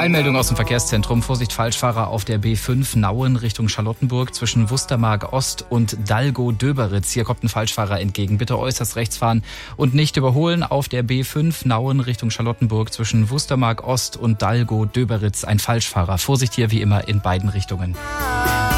Eilmeldung aus dem Verkehrszentrum. Vorsicht, Falschfahrer auf der B5 Nauen Richtung Charlottenburg zwischen Wustermark Ost und Dalgo-Döberitz. Hier kommt ein Falschfahrer entgegen. Bitte äußerst rechts fahren und nicht überholen. Auf der B5 Nauen Richtung Charlottenburg zwischen Wustermark Ost und Dalgo-Döberitz ein Falschfahrer. Vorsicht hier wie immer in beiden Richtungen.